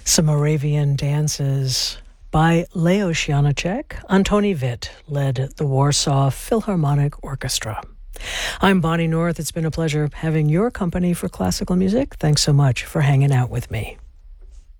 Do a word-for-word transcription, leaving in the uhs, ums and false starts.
Some Moravian dances by Leos Janáček. Antoni Witt led the Warsaw Philharmonic Orchestra. I'm Bonnie North. It's been a pleasure having your company for classical music. Thanks so much for hanging out with me.